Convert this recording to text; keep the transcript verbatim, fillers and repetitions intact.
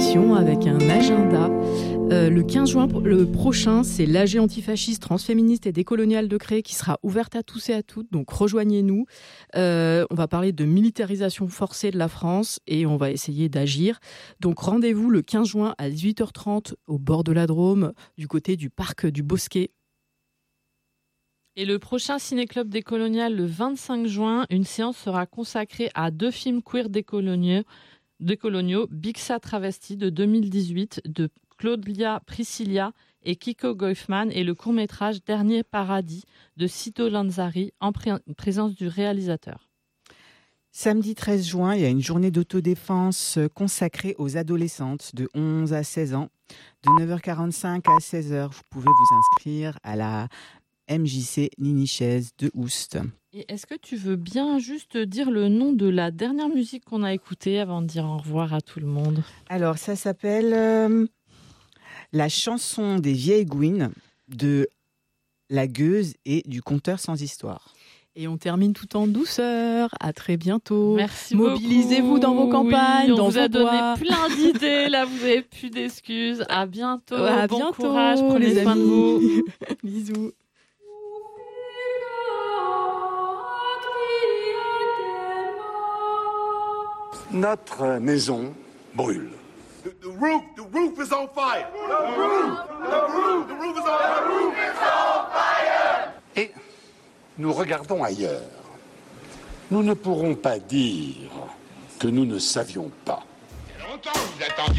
émission avec un agenda. Euh, le quinze juin le prochain, c'est l'A G antifasciste, transféministe et décoloniale de Cré qui sera ouverte à tous et à toutes, donc rejoignez-nous. Euh, on va parler de militarisation forcée de la France et on va essayer d'agir. Donc rendez-vous le quinze juin à dix-huit heures trente au bord de la Drôme, du côté du parc du Bosquet. Et le prochain Ciné-Club décolonial, le vingt-cinq juin, une séance sera consacrée à deux films queer décoloniaux, décoloniaux Bixa Travesti de deux mille dix-huit, de Claudia Priscilla et Kiko Goifman, et le court-métrage Dernier Paradis de Cito Lanzari, en pré- présence du réalisateur. Samedi treize juin, il y a une journée d'autodéfense consacrée aux adolescentes de onze à seize ans. De neuf heures quarante-cinq à seize heures, vous pouvez vous inscrire à la M J C Ninichaise de Oust. Et est-ce que tu veux bien juste dire le nom de la dernière musique qu'on a écoutée avant de dire au revoir à tout le monde ? Alors, ça s'appelle euh, La chanson des vieilles gouines de La Gueuse et du Conteur sans histoire. Et on termine tout en douceur. À très bientôt. Merci Mobilisez-vous beaucoup. dans vos campagnes, oui, dans on vous a vos bois. donné plein d'idées. Là, vous n'avez plus d'excuses. À bientôt. À bon bientôt, courage. Prenez les soin de amis. vous. Bisous. Notre maison brûle. The, the roof, the roof is on fire. The roof, the roof, the roof is on, the roof is on fire. Et nous regardons ailleurs. Nous ne pourrons pas dire que nous ne savions pas. Longtemps vous attendiez.